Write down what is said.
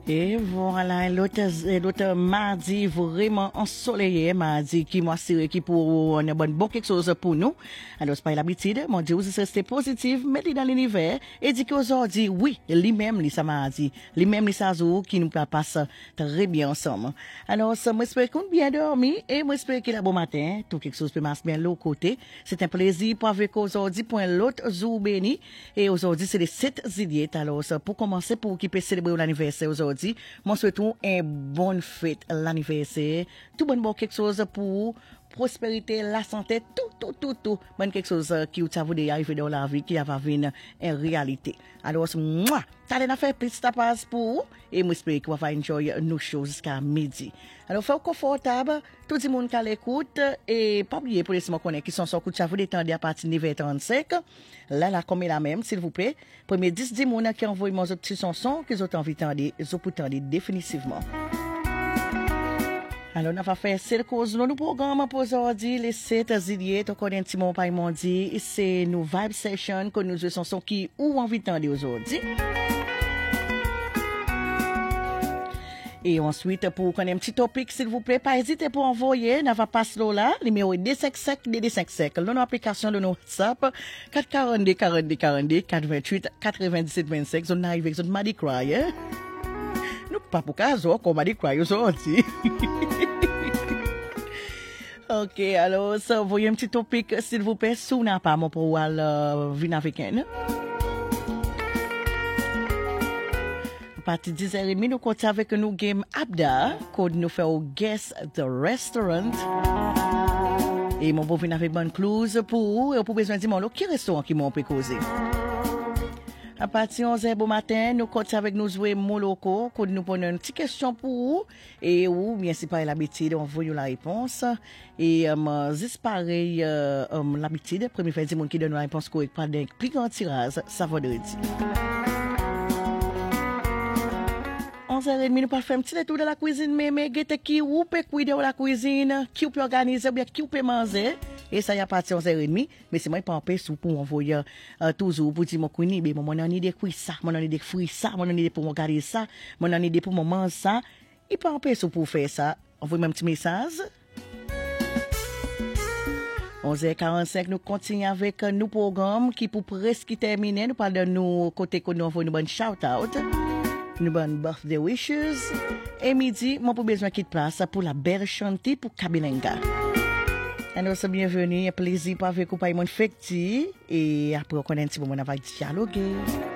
Et voilà, l'autre mardi vraiment ensoleillé, mardi qui m'a assuré qui pour une bonne quelque chose pour nous. Alors, c'est pas l'habitude, mon Dieu, vous restez positif, mettez dans l'univers et dit qu'aujourd'hui, oui, lui-même, lui, ça m'a dit, lui-même, lui, ça qui nous passe très bien ensemble. Alors, ça, moi, j'espère qu'on a bien dormi et moi, j'espère qu'il a bon matin, tout quelque chose peut marcher bien l'autre côté. C'est un plaisir pour avec aujourd'hui pour l'autre jour béni. Et aujourd'hui, c'est le 7 juillet. Alors, ça, pour commencer, pour qui peut célébrer l'anniversaire aujourd'hui, moi souhaitons une bonne fête l'anniversaire, tout bon quelque chose pour prospérité, la santé, tout, bon quelque chose qui vous avez arrivé dans la vie, qui va venir en réalité. Alors, moi, t'allez faire plus de passe pour et moi j'espère que vous allez enjoy nos choses jusqu'à midi. Alors, faites confortable, tout le monde qui l'écoute et pas oublier pour les gens qui sont sur coup de vous détendre à partir de 9h35. Là, comme la même, s'il vous plaît. Premier 10 personnes qui envoient mon petit chanson qu'ils ont envie d'entendre, ils ont entendu définitivement. Alors, on va faire cette cause dans le programme pour aujourd'hui, les 7 juillet, on connaît un petit mot par dit, c'est nos vibe session que nous jouons son qui ou envie d'entendre aujourd'hui. Et ensuite, pour connaître un petit topic, s'il vous plaît, pas hésiter pour envoyer, n'a pas passer là, numéro D55, dans l'application de nos WhatsApp, 442 428 97 25, on arrive avec notre Mardi Cry, hein? Nous, pas pour caso, comme Mardi Cry aujourd'hui. Ok, alors, ça, envoyez un petit topic, s'il vous plaît, sous n'a pas mon pour venir avec elle. À partir de 10h30, nous comptons avec nous game Abda, qu'on nous fait au Guess the Restaurant. Et mon beau venir avec bonne clouse pour besoin de dire, qui restaurant qui m'ont pu causer. À partir de 11h bon matin, nous comptons avec nous jouer mon loco, qu'on nous pose une petite question pour vous. Et ou, bien si pas l'habitude, on voit la réponse. Et, juste pareil, l'habitude, premier fait du monde qui donne la réponse correcte par des plus grands tirages, ça va de dire. 11h30, nous pas faire un petit tour de la cuisine, mais guette qui ou peut cuire dans la cuisine, qui peut organiser, bien qui peut manger. Et ça y a parti 11h30, mais c'est moi qui pas empêcher pour envoyer toujours pour dire mon cuisine, mais mon en idée cuire ça, mon en idée frire ça, mon en idée pour regarder ça, mon en idée pour manger ça. Il pas empêcher pour faire ça. Envoyez un petit message. 11h45, nous continuons avec nos programmes qui pour presque terminer. Nous parlons de nos côtés que nous envoyons une bonne shout-out. Une bonne birthday wishes. Et midi, moi, pour besoin de place pour la belle chantée pour Kabilenga. Alors, c'est bienvenue, un plaisir pour avec vous, par mon fecti. Et après, on connaît un petit moment, on va dialoguer.